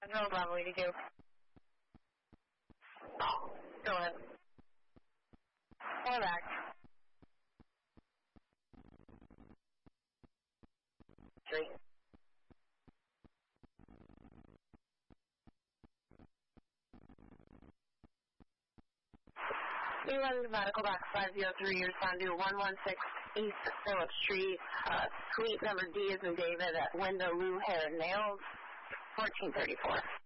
No Bravo 82. Go ahead. Call back. Three. We run medical box 503, respond to 116 East Phillips Street, suite number D as in David at Window Lou Hair Nails, 1434.